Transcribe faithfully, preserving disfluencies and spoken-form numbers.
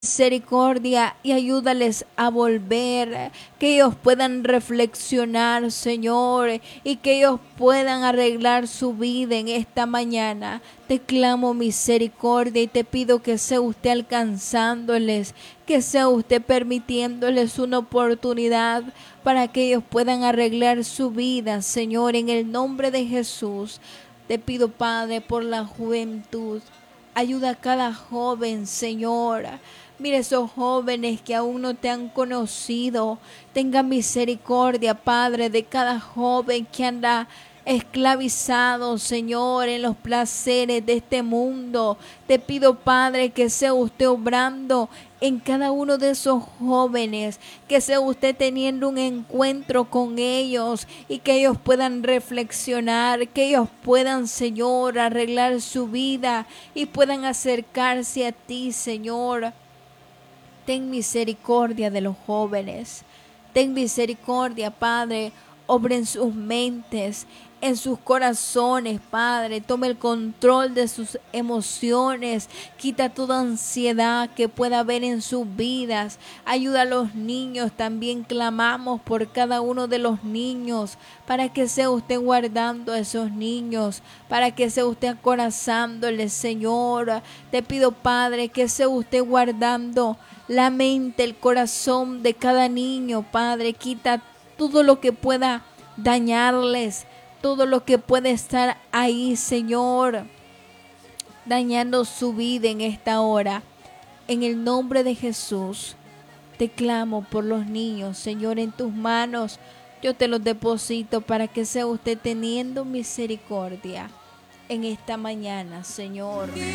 misericordia y ayúdales a volver, que ellos puedan reflexionar, Señor, y que ellos puedan arreglar su vida en esta mañana. Te clamo misericordia y te pido que sea usted alcanzándoles, que sea usted permitiéndoles una oportunidad para que ellos puedan arreglar su vida, Señor, en el nombre de Jesús. Te pido, Padre, por la juventud. Ayuda a cada joven, Señor. Mira esos jóvenes que aún no te han conocido. Tenga misericordia, Padre, de cada joven que anda esclavizado, Señor, en los placeres de este mundo. Te pido, Padre, que sea usted obrando en cada uno de esos jóvenes, que sea usted teniendo un encuentro con ellos y que ellos puedan reflexionar, que ellos puedan, Señor, arreglar su vida y puedan acercarse a ti, Señor. Ten misericordia de los jóvenes. Ten misericordia, Padre. Obra en sus mentes, en sus corazones, Padre. Toma el control de sus emociones. Quita toda ansiedad que pueda haber en sus vidas. Ayuda a los niños. También clamamos por cada uno de los niños, para que sea usted guardando a esos niños, para que sea usted acorazándoles, Señor. Te pido, Padre, que sea usted guardando la mente, el corazón de cada niño, Padre. Quita todo lo que pueda dañarles, todo lo que puede estar ahí, Señor, dañando su vida en esta hora. En el nombre de Jesús, te clamo por los niños, Señor, en tus manos yo te los deposito para que sea usted teniendo misericordia en esta mañana, Señor.